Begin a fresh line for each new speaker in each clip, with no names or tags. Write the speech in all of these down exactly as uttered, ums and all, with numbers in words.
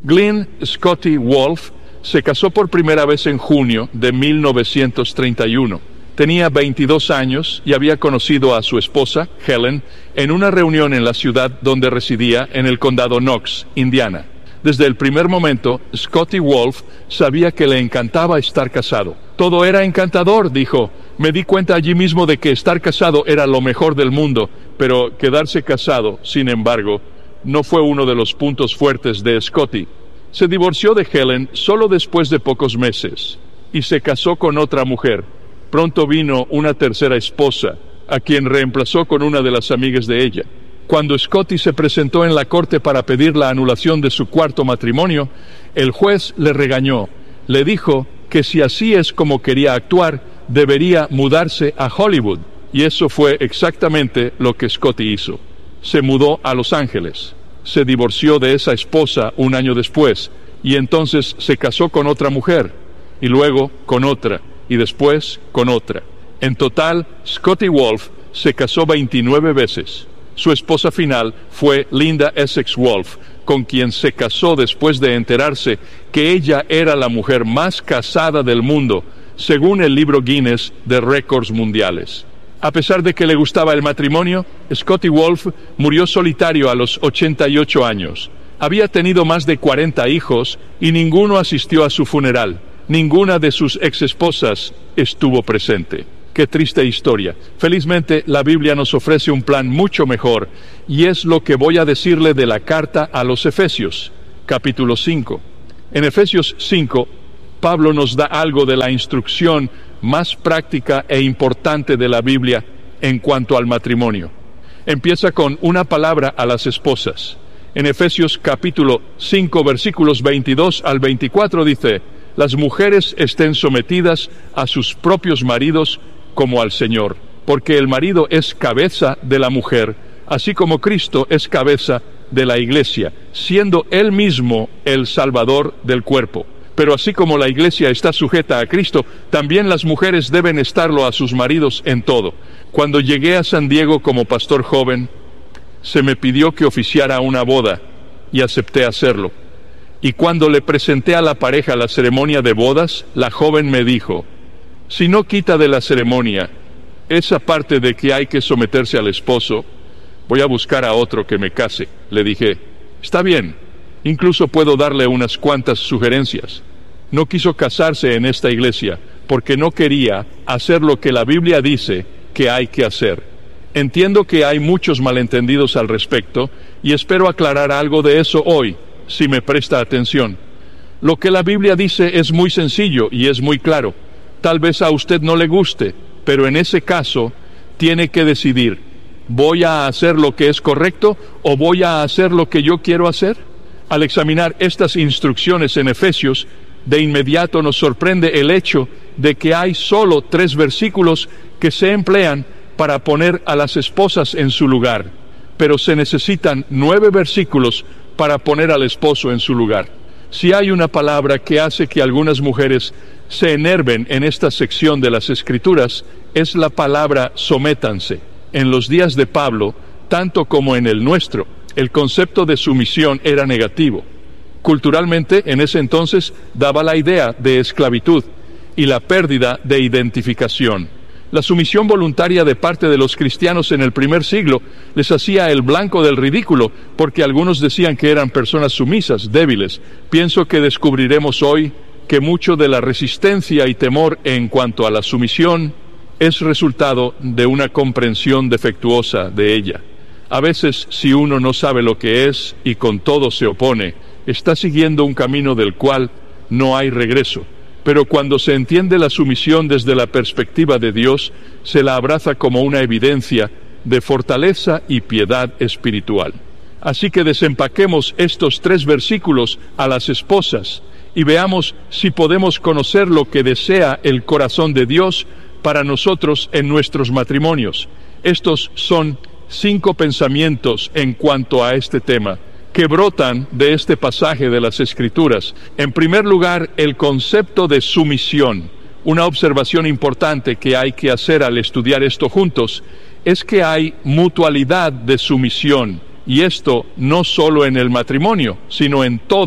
Glynn Scotty Wolfe se casó por primera vez en junio de mil novecientos treinta y uno. Tenía veintidós años y había conocido a su esposa, Helen, en una reunión en la ciudad donde residía en el condado Knox, Indiana. Desde el primer momento, Scotty Wolfe sabía que le encantaba estar casado. Todo era encantador, dijo. Me di cuenta allí mismo de que estar casado era lo mejor del mundo, pero quedarse casado, sin embargo, no fue uno de los puntos fuertes de Scotty. Se divorció de Helen solo después de pocos meses y se casó con otra mujer. Pronto vino una tercera esposa, a quien reemplazó con una de las amigas de ella. Cuando Scotty se presentó en la corte para pedir la anulación de su cuarto matrimonio, el juez le regañó. Le dijo que si así es como quería actuar, debería mudarse a Hollywood. Y eso fue exactamente lo que Scotty hizo. Se mudó a Los Ángeles. Se divorció de esa esposa un año después, y entonces se casó con otra mujer, y luego con otra, y después con otra. En total, Scotty Wolfe se casó veintinueve veces. Su esposa final fue Linda Essex Wolfe, con quien se casó después de enterarse que ella era la mujer más casada del mundo, según el libro Guinness de récords mundiales. A pesar de que le gustaba el matrimonio, Scotty Wolfe murió solitario a los ochenta y ocho años. Había tenido más de cuarenta hijos y ninguno asistió a su funeral. Ninguna de sus exesposas estuvo presente. Qué triste historia. Felizmente, la Biblia nos ofrece un plan mucho mejor, y es lo que voy a decirle de la carta a los Efesios, capítulo cinco. En Efesios cinco, Pablo nos da algo de la instrucción más práctica e importante de la Biblia en cuanto al matrimonio. Empieza con una palabra a las esposas. En Efesios capítulo cinco, versículos veintidós al veinticuatro dice: las mujeres estén sometidas a sus propios maridos como al Señor, porque el marido es cabeza de la mujer, así como Cristo es cabeza de la iglesia, siendo él mismo el Salvador del cuerpo. Pero así como la iglesia está sujeta a Cristo, también las mujeres deben estarlo a sus maridos en todo. Cuando llegué a San Diego como pastor joven, se me pidió que oficiara una boda, y acepté hacerlo. Y cuando le presenté a la pareja la ceremonia de bodas, la joven me dijo: si no quita de la ceremonia esa parte de que hay que someterse al esposo, voy a buscar a otro que me case. Le dije: está bien, incluso puedo darle unas cuantas sugerencias. No quiso casarse en esta iglesia porque no quería hacer lo que la Biblia dice que hay que hacer. Entiendo que hay muchos malentendidos al respecto y espero aclarar algo de eso hoy, si me presta atención. Lo que la Biblia dice es muy sencillo y es muy claro. Tal vez a usted no le guste, pero en ese caso tiene que decidir: ¿voy a hacer lo que es correcto o voy a hacer lo que yo quiero hacer? Al examinar estas instrucciones en Efesios, de inmediato nos sorprende el hecho de que hay solo tres versículos que se emplean para poner a las esposas en su lugar, pero se necesitan nueve versículos para poner al esposo en su lugar. Si hay una palabra que hace que algunas mujeres se enerven en esta sección de las Escrituras, es la palabra sométanse. En los días de Pablo, tanto como en el nuestro, el concepto de sumisión era negativo. Culturalmente, en ese entonces, daba la idea de esclavitud y la pérdida de identificación. La sumisión voluntaria de parte de los cristianos en el primer siglo les hacía el blanco del ridículo, porque algunos decían que eran personas sumisas, débiles. Pienso que descubriremos hoy que mucho de la resistencia y temor en cuanto a la sumisión es resultado de una comprensión defectuosa de ella. A veces, si uno no sabe lo que es y con todo se opone, está siguiendo un camino del cual no hay regreso. Pero cuando se entiende la sumisión desde la perspectiva de Dios, se la abraza como una evidencia de fortaleza y piedad espiritual. Así que desempaquemos estos tres versículos a las esposas y veamos si podemos conocer lo que desea el corazón de Dios para nosotros en nuestros matrimonios. Estos son cinco pensamientos en cuanto a este tema que brotan de este pasaje de las Escrituras. En primer lugar, el concepto de sumisión. Una observación importante que hay que hacer al estudiar esto juntos es que hay mutualidad de sumisión, y esto no solo en el matrimonio, sino en toda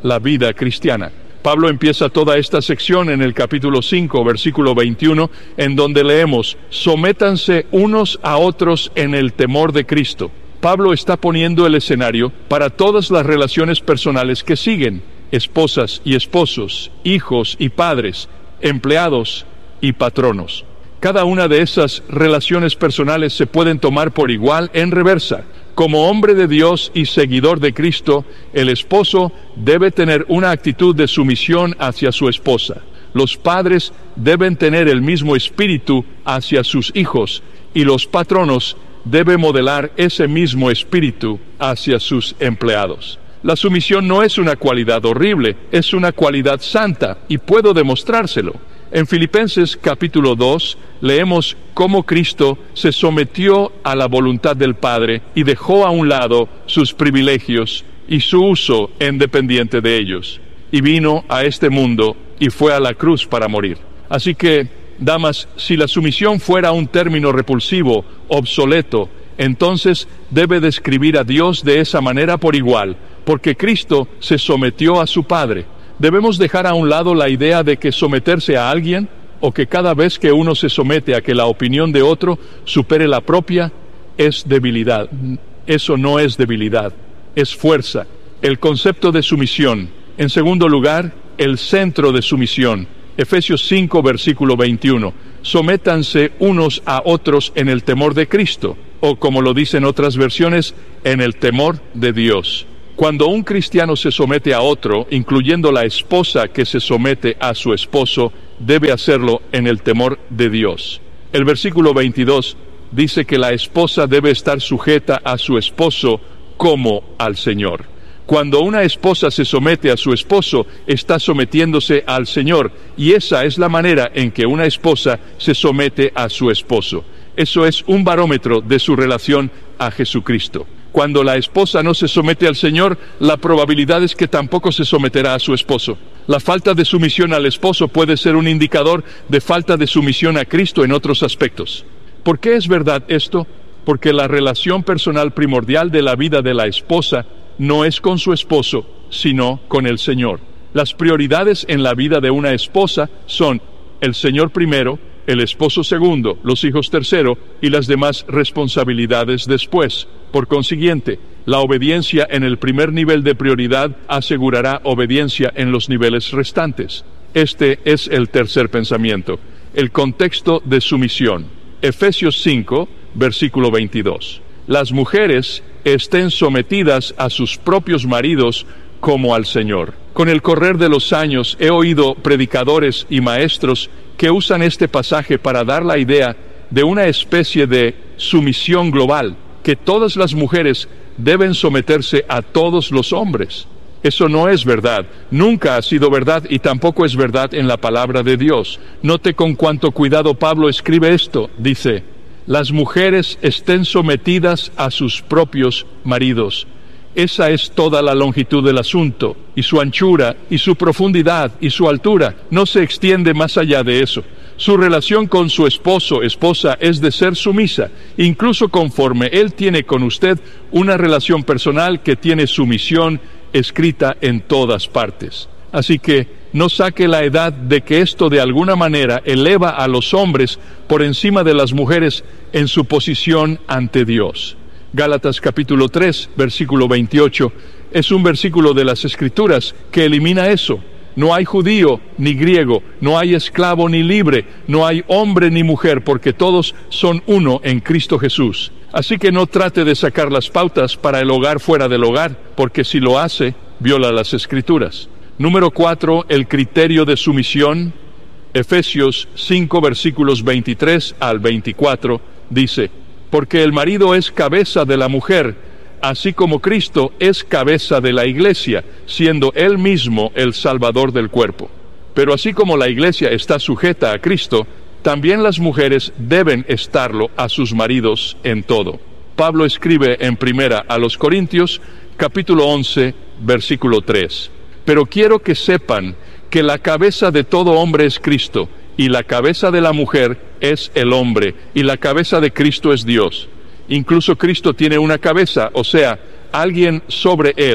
la vida cristiana. Pablo empieza toda esta sección en el capítulo cinco, versículo veintiuno, en donde leemos: sométanse unos a otros en el temor de Cristo. Pablo está poniendo el escenario para todas las relaciones personales que siguen: esposas y esposos, hijos y padres, empleados y patronos. Cada una de esas relaciones personales se pueden tomar por igual en reversa. Como hombre de Dios y seguidor de Cristo, el esposo debe tener una actitud de sumisión hacia su esposa. Los padres deben tener el mismo espíritu hacia sus hijos, y los patronos deben modelar ese mismo espíritu hacia sus empleados. La sumisión no es una cualidad horrible, es una cualidad santa, y puedo demostrárselo. En Filipenses capítulo dos leemos cómo Cristo se sometió a la voluntad del Padre y dejó a un lado sus privilegios y su uso independiente de ellos, y vino a este mundo y fue a la cruz para morir. Así que, damas, si la sumisión fuera un término repulsivo, obsoleto, entonces debe describir a Dios de esa manera por igual, porque Cristo se sometió a su Padre. Debemos dejar a un lado la idea de que someterse a alguien, o que cada vez que uno se somete a que la opinión de otro supere la propia, es debilidad. Eso no es debilidad, es fuerza. El concepto de sumisión. En segundo lugar, el centro de sumisión. Efesios cinco, versículo veintiuno. Sométanse unos a otros en el temor de Cristo, o como lo dicen otras versiones, en el temor de Dios. Cuando un cristiano se somete a otro, incluyendo la esposa que se somete a su esposo, debe hacerlo en el temor de Dios. El versículo veintidós dice que la esposa debe estar sujeta a su esposo como al Señor. Cuando una esposa se somete a su esposo, está sometiéndose al Señor, y esa es la manera en que una esposa se somete a su esposo. Eso es un barómetro de su relación a Jesucristo. Cuando la esposa no se somete al Señor, la probabilidad es que tampoco se someterá a su esposo. La falta de sumisión al esposo puede ser un indicador de falta de sumisión a Cristo en otros aspectos. ¿Por qué es verdad esto? Porque la relación personal primordial de la vida de la esposa no es con su esposo, sino con el Señor. Las prioridades en la vida de una esposa son el Señor primero, el esposo segundo, los hijos tercero y las demás responsabilidades después. Por consiguiente, la obediencia en el primer nivel de prioridad asegurará obediencia en los niveles restantes. Este es el tercer pensamiento, el contexto de sumisión. Efesios cinco, versículo veintidós. Las mujeres estén sometidas a sus propios maridos como al Señor. Con el correr de los años he oído predicadores y maestros que usan este pasaje para dar la idea de una especie de sumisión global, que todas las mujeres deben someterse a todos los hombres. Eso no es verdad, nunca ha sido verdad y tampoco es verdad en la palabra de Dios. Note con cuánto cuidado Pablo escribe esto. Dice: las mujeres estén sometidas a sus propios maridos. Esa es toda la longitud del asunto, y su anchura, y su profundidad, y su altura. No se extiende más allá de eso. Su relación con su esposo, esposa, es de ser sumisa, incluso conforme él tiene con usted una relación personal que tiene sumisión escrita en todas partes. Así que no saque la edad de que esto de alguna manera eleva a los hombres por encima de las mujeres en su posición ante Dios. Gálatas capítulo tres, versículo veintiocho, es un versículo de las Escrituras que elimina eso. No hay judío ni griego, no hay esclavo ni libre, no hay hombre ni mujer, porque todos son uno en Cristo Jesús. Así que no trate de sacar las pautas para el hogar fuera del hogar, porque si lo hace, viola las Escrituras. Número cuatro, el criterio de sumisión. Efesios cinco, versículos veintitrés al veinticuatro, dice: porque el marido es cabeza de la mujer, así como Cristo es cabeza de la iglesia, siendo él mismo el Salvador del cuerpo. Pero así como la iglesia está sujeta a Cristo, también las mujeres deben estarlo a sus maridos en todo. Pablo escribe en primera a los Corintios, capítulo once, versículo tres. Pero quiero que sepan que la cabeza de todo hombre es Cristo, y la cabeza de la mujer es el hombre, y la cabeza de Cristo es Dios. Incluso Cristo tiene una cabeza, o sea, alguien sobre él,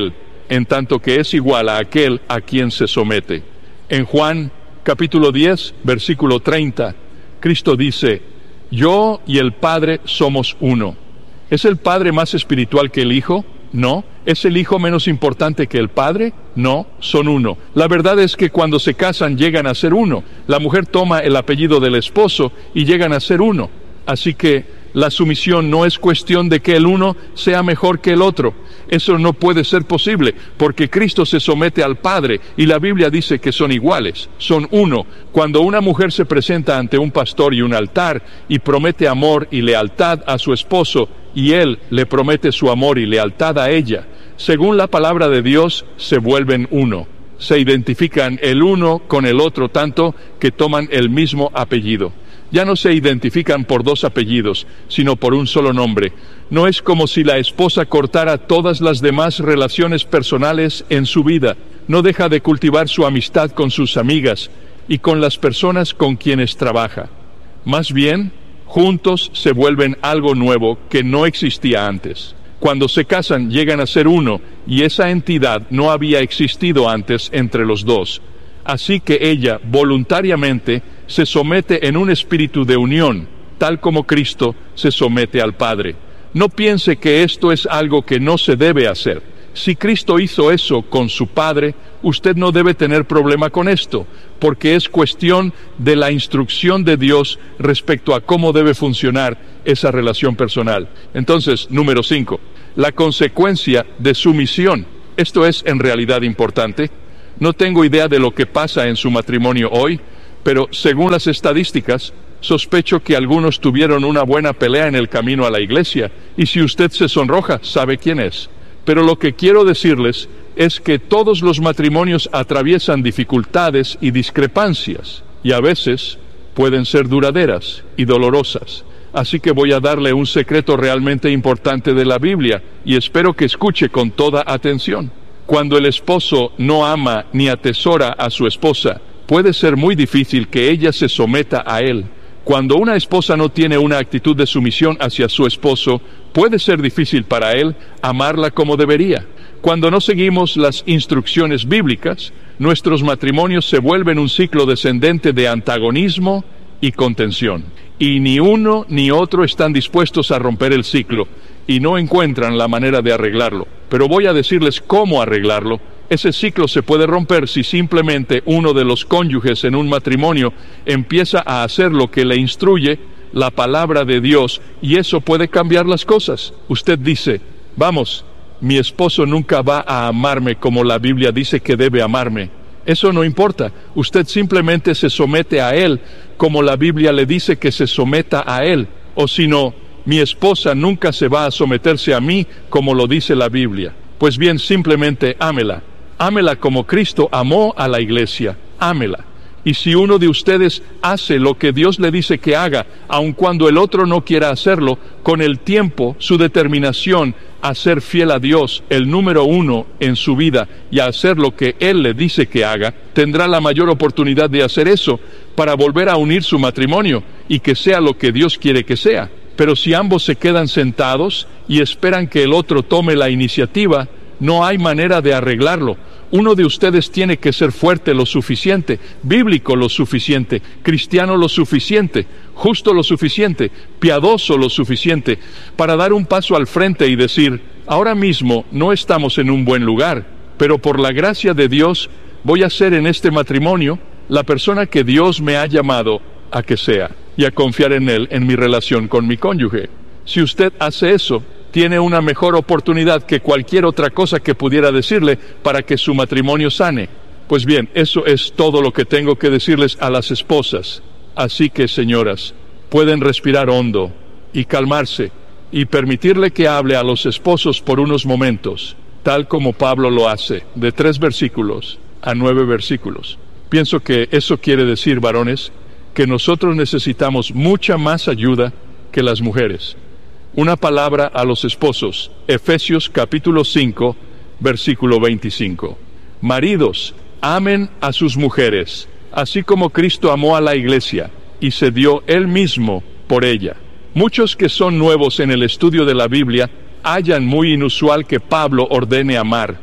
en tanto que es igual a aquel a quien se somete. En Juan capítulo diez, versículo treinta, Cristo dice: yo y el Padre somos uno. ¿Es el Padre más espiritual que el Hijo? No. ¿Es el Hijo menos importante que el Padre? No, son uno. La verdad es que cuando se casan llegan a ser uno. La mujer toma el apellido del esposo y llegan a ser uno. Así que la sumisión no es cuestión de que el uno sea mejor que el otro. Eso no puede ser posible, porque Cristo se somete al Padre y la Biblia dice que son iguales, son uno. Cuando una mujer se presenta ante un pastor y un altar y promete amor y lealtad a su esposo, y él le promete su amor y lealtad a ella, según la palabra de Dios, se vuelven uno. Se identifican el uno con el otro tanto que toman el mismo apellido. Ya no se identifican por dos apellidos, sino por un solo nombre. No es como si la esposa cortara todas las demás relaciones personales en su vida. No deja de cultivar su amistad con sus amigas y con las personas con quienes trabaja. Más bien, juntos se vuelven algo nuevo que no existía antes. Cuando se casan llegan a ser uno, y esa entidad no había existido antes entre los dos. Así que ella voluntariamente se somete en un espíritu de unión, tal como Cristo se somete al Padre. No piense que esto es algo que no se debe hacer. Si Cristo hizo eso con su Padre, usted no debe tener problema con esto, porque es cuestión de la instrucción de Dios respecto a cómo debe funcionar esa relación personal. Entonces, número cinco, la consecuencia de sumisión. Esto es en realidad importante. No tengo idea de lo que pasa en su matrimonio hoy, pero según las estadísticas, sospecho que algunos tuvieron una buena pelea en el camino a la iglesia, y si usted se sonroja, sabe quién es. Pero lo que quiero decirles es que todos los matrimonios atraviesan dificultades y discrepancias, y a veces pueden ser duraderas y dolorosas. Así que voy a darle un secreto realmente importante de la Biblia, y espero que escuche con toda atención. Cuando el esposo no ama ni atesora a su esposa, puede ser muy difícil que ella se someta a él. Cuando una esposa no tiene una actitud de sumisión hacia su esposo, puede ser difícil para él amarla como debería. Cuando no seguimos las instrucciones bíblicas, nuestros matrimonios se vuelven un ciclo descendente de antagonismo y contención. Y ni uno ni otro están dispuestos a romper el ciclo, y no encuentran la manera de arreglarlo. Pero voy a decirles cómo arreglarlo. Ese ciclo se puede romper si simplemente uno de los cónyuges en un matrimonio empieza a hacer lo que le instruye la palabra de Dios, y eso puede cambiar las cosas. Usted dice: vamos, mi esposo nunca va a amarme como la Biblia dice que debe amarme. Eso no importa. Usted simplemente se somete a él como la Biblia le dice que se someta a él. O si no, mi esposa nunca se va a someterse a mí como lo dice la Biblia. Pues bien, simplemente ámela. Ámela como Cristo amó a la iglesia. Ámela. Y si uno de ustedes hace lo que Dios le dice que haga, aun cuando el otro no quiera hacerlo, con el tiempo, su determinación a ser fiel a Dios, el número uno en su vida, y a hacer lo que Él le dice que haga, tendrá la mayor oportunidad de hacer eso para volver a unir su matrimonio y que sea lo que Dios quiere que sea. Pero si ambos se quedan sentados y esperan que el otro tome la iniciativa, no hay manera de arreglarlo. Uno de ustedes tiene que ser fuerte lo suficiente, bíblico lo suficiente, cristiano lo suficiente, justo lo suficiente, piadoso lo suficiente, para dar un paso al frente y decir: ahora mismo no estamos en un buen lugar, pero por la gracia de Dios voy a ser en este matrimonio la persona que Dios me ha llamado a que sea, y a confiar en Él en mi relación con mi cónyuge. Si usted hace eso, tiene una mejor oportunidad que cualquier otra cosa que pudiera decirle para que su matrimonio sane. Pues bien, eso es todo lo que tengo que decirles a las esposas. Así que, señoras, pueden respirar hondo y calmarse y permitirle que hable a los esposos por unos momentos, tal como Pablo lo hace, de tres versículos a nueve versículos. Pienso que eso quiere decir, varones, que nosotros necesitamos mucha más ayuda que las mujeres. Una palabra a los esposos, Efesios capítulo cinco, versículo veinticinco. Maridos, amen a sus mujeres, así como Cristo amó a la iglesia y se dio Él mismo por ella. Muchos que son nuevos en el estudio de la Biblia hallan muy inusual que Pablo ordene amar.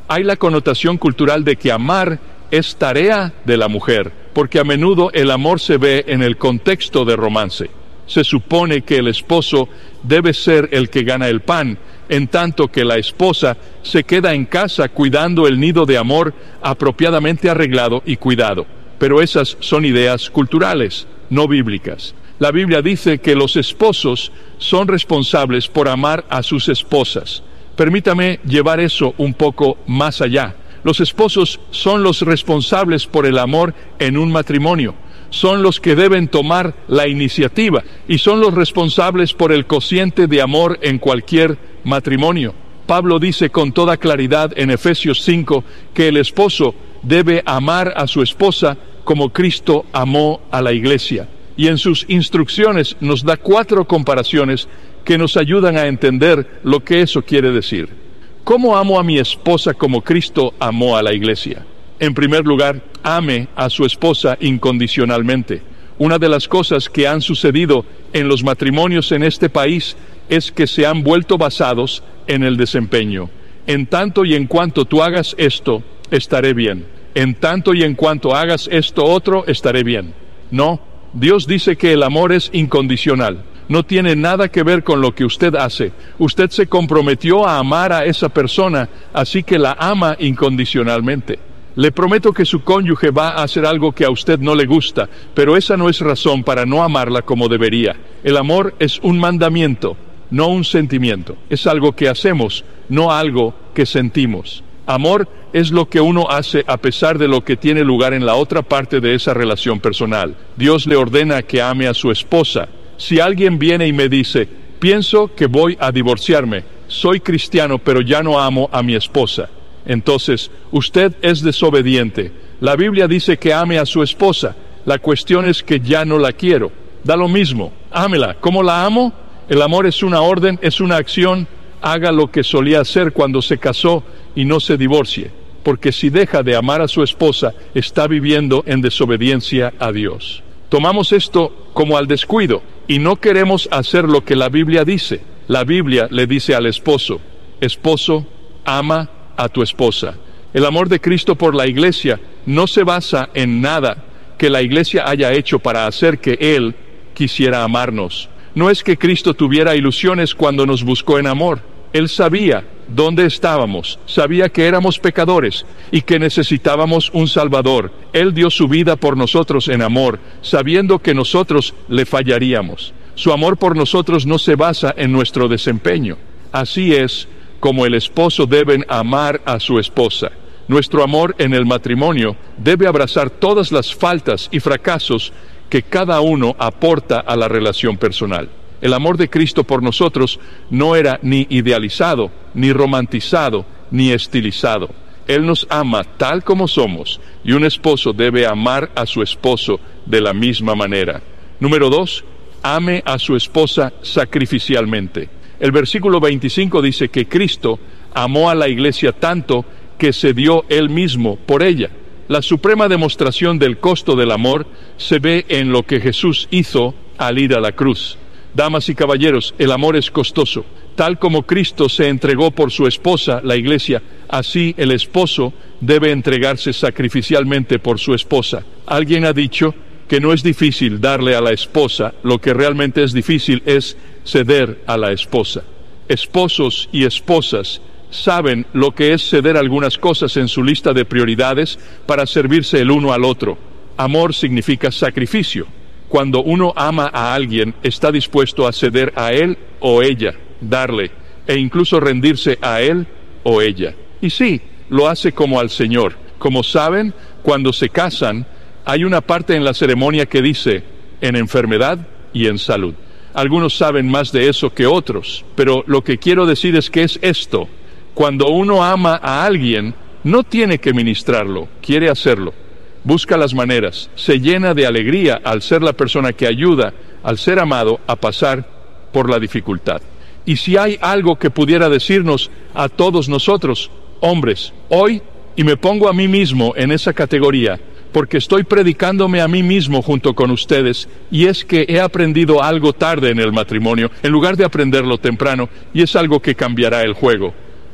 Hay la connotación cultural de que amar es tarea de la mujer, porque a menudo el amor se ve en el contexto de romance. Se supone que el esposo debe ser el que gana el pan, en tanto que la esposa se queda en casa cuidando el nido de amor apropiadamente arreglado y cuidado. Pero esas son ideas culturales, no bíblicas. La Biblia dice que los esposos son responsables por amar a sus esposas. Permítame llevar eso un poco más allá. Los esposos son los responsables por el amor en un matrimonio. Son los que deben tomar la iniciativa y son los responsables por el cociente de amor en cualquier matrimonio. Pablo dice con toda claridad en Efesios cinco que el esposo debe amar a su esposa como Cristo amó a la iglesia. Y en sus instrucciones nos da cuatro comparaciones que nos ayudan a entender lo que eso quiere decir. ¿Cómo amo a mi esposa como Cristo amó a la iglesia? En primer lugar, ame a su esposa incondicionalmente. Una de las cosas que han sucedido en los matrimonios en este país es que se han vuelto basados en el desempeño. En tanto y en cuanto tú hagas esto, estaré bien. En tanto y en cuanto hagas esto otro, estaré bien. No, Dios dice que el amor es incondicional. No tiene nada que ver con lo que usted hace. Usted se comprometió a amar a esa persona, así que la ama incondicionalmente. Le prometo que su cónyuge va a hacer algo que a usted no le gusta, pero esa no es razón para no amarla como debería. El amor es un mandamiento, no un sentimiento. Es algo que hacemos, no algo que sentimos. Amor es lo que uno hace a pesar de lo que tiene lugar en la otra parte de esa relación personal. Dios le ordena que ame a su esposa. Si alguien viene y me dice, pienso que voy a divorciarme, soy cristiano pero ya no amo a mi esposa, entonces usted es desobediente. La Biblia dice que ame a su esposa. La cuestión es que ya no la quiero. Da lo mismo, ámela. ¿Cómo la amo? El amor es una orden, es una acción. Haga lo que solía hacer cuando se casó y no se divorcie, porque si deja de amar a su esposa, está viviendo en desobediencia a Dios. Tomamos esto como al descuido y no queremos hacer lo que la Biblia dice. La Biblia le dice al esposo, esposo, ama a tu esposa. El amor de Cristo por la iglesia no se basa en nada que la iglesia haya hecho para hacer que Él quisiera amarnos. No es que Cristo tuviera ilusiones cuando nos buscó en amor. Él sabía dónde estábamos, sabía que éramos pecadores y que necesitábamos un Salvador. Él dio su vida por nosotros en amor, sabiendo que nosotros le fallaríamos. Su amor por nosotros no se basa en nuestro desempeño. Así es como el esposo debe amar a su esposa. Nuestro amor en el matrimonio debe abrazar todas las faltas y fracasos que cada uno aporta a la relación personal. El amor de Cristo por nosotros no era ni idealizado, ni romantizado, ni estilizado. Él nos ama tal como somos, y un esposo debe amar a su esposo de la misma manera. Número dos, ame a su esposa sacrificialmente. El versículo veinticinco dice que Cristo amó a la iglesia tanto que se dio Él mismo por ella. La suprema demostración del costo del amor se ve en lo que Jesús hizo al ir a la cruz. Damas y caballeros, el amor es costoso. Tal como Cristo se entregó por su esposa, la iglesia, así el esposo debe entregarse sacrificialmente por su esposa. Alguien ha dicho que no es difícil darle a la esposa, lo que realmente es difícil es ceder a la esposa. Esposos y esposas saben lo que es ceder algunas cosas en su lista de prioridades para servirse el uno al otro. Amor significa sacrificio. Cuando uno ama a alguien, está dispuesto a ceder a él o ella, darle, e incluso rendirse a él o ella. Y sí, lo hace como al Señor. Como saben, cuando se casan, hay una parte en la ceremonia que dice, en enfermedad y en salud. Algunos saben más de eso que otros, pero lo que quiero decir es que es esto. Cuando uno ama a alguien, no tiene que ministrarlo, quiere hacerlo. Busca las maneras, se llena de alegría al ser la persona que ayuda al ser amado a pasar por la dificultad. Y si hay algo que pudiera decirnos a todos nosotros, hombres, hoy, y me pongo a mí mismo en esa categoría, porque estoy predicándome a mí mismo junto con ustedes, y es que he aprendido algo tarde en el matrimonio, en lugar de aprenderlo temprano, y es algo que cambiará el juego.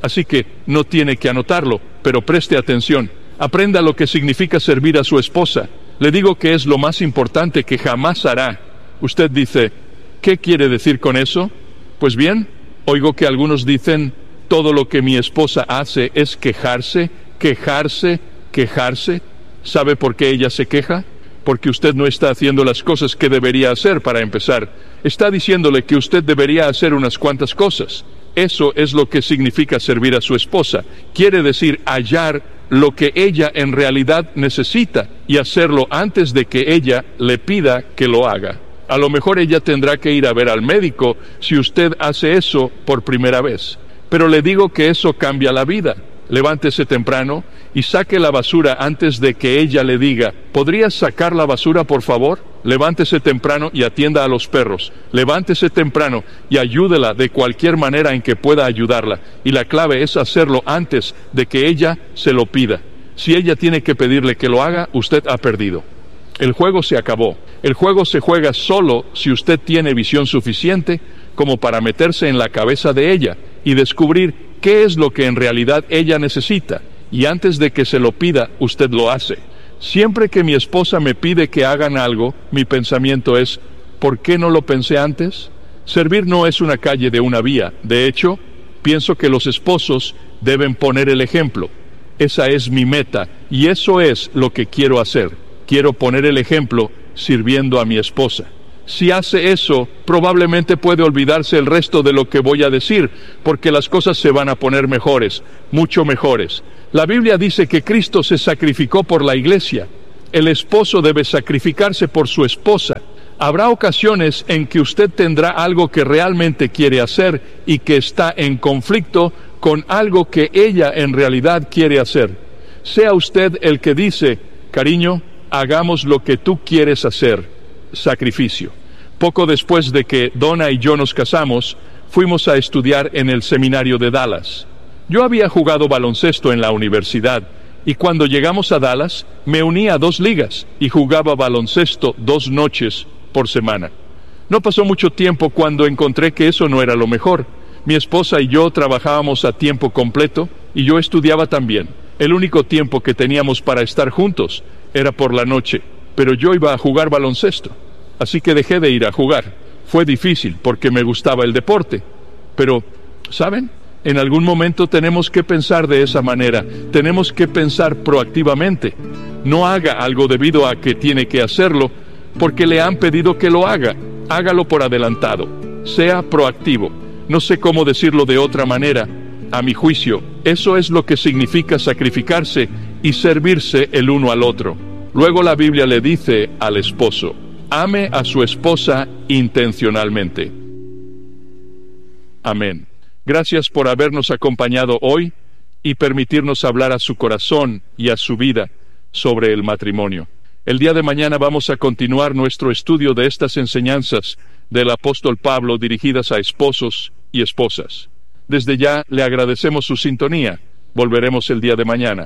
Así que no tiene que anotarlo, pero preste atención. Aprenda lo que significa servir a su esposa. Le digo que es lo más importante que jamás hará. Usted dice, ¿qué quiere decir con eso? Pues bien, oigo que algunos dicen, todo lo que mi esposa hace es quejarse, quejarse, quejarse. ¿Sabe por qué ella se queja? Porque usted no está haciendo las cosas que debería hacer para empezar. Está diciéndole que usted debería hacer unas cuantas cosas. Eso es lo que significa servir a su esposa. Quiere decir hallar lo que ella en realidad necesita y hacerlo antes de que ella le pida que lo haga. A lo mejor ella tendrá que ir a ver al médico si usted hace eso por primera vez. Pero le digo que eso cambia la vida. Levántese temprano y saque la basura antes de que ella le diga, ¿podrías sacar la basura, por favor? Levántese temprano y atienda a los perros. Levántese temprano y ayúdela de cualquier manera en que pueda ayudarla. Y la clave es hacerlo antes de que ella se lo pida. Si ella tiene que pedirle que lo haga, usted ha perdido. El juego se acabó. El juego se juega solo si usted tiene visión suficiente como para meterse en la cabeza de ella y descubrir qué es lo que en realidad ella necesita, y antes de que se lo pida, usted lo hace. Siempre que mi esposa me pide que hagan algo, mi pensamiento es, ¿por qué no lo pensé antes? Servir no es una calle de una vía. De hecho, pienso que los esposos deben poner el ejemplo. Esa es mi meta, y eso es lo que quiero hacer. Quiero poner el ejemplo sirviendo a mi esposa. Si hace eso, probablemente puede olvidarse el resto de lo que voy a decir, porque las cosas se van a poner mejores, mucho mejores. La Biblia dice que Cristo se sacrificó por la iglesia. El esposo debe sacrificarse por su esposa. Habrá ocasiones en que usted tendrá algo que realmente quiere hacer y que está en conflicto con algo que ella en realidad quiere hacer. Sea usted el que dice, cariño, hagamos lo que tú quieres hacer. Sacrificio. Poco después de que Donna y yo nos casamos, fuimos a estudiar en el seminario de Dallas. Yo había jugado baloncesto en la universidad, y cuando llegamos a Dallas, me uní a dos ligas y jugaba baloncesto dos noches por semana. No pasó mucho tiempo cuando encontré que eso no era lo mejor. Mi esposa y yo trabajábamos a tiempo completo, y yo estudiaba también. El único tiempo que teníamos para estar juntos era por la noche. Pero yo iba a jugar baloncesto, así que dejé de ir a jugar. Fue difícil porque me gustaba el deporte, pero, ¿saben? En algún momento tenemos que pensar de esa manera, tenemos que pensar proactivamente. No haga algo debido a que tiene que hacerlo, porque le han pedido que lo haga. Hágalo por adelantado, sea proactivo. No sé cómo decirlo de otra manera. A mi juicio, eso es lo que significa sacrificarse y servirse el uno al otro. Luego la Biblia le dice al esposo, ame a su esposa intencionalmente. Amén. Gracias por habernos acompañado hoy y permitirnos hablar a su corazón y a su vida sobre el matrimonio. El día de mañana vamos a continuar nuestro estudio de estas enseñanzas del apóstol Pablo dirigidas a esposos y esposas. Desde ya le agradecemos su sintonía. Volveremos el día de mañana.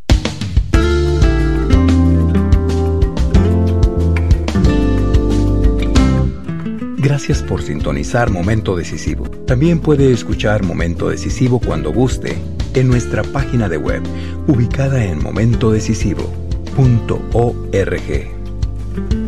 Gracias por sintonizar Momento Decisivo. También puede escuchar Momento Decisivo cuando guste en nuestra página de web, ubicada en momento decisivo punto org.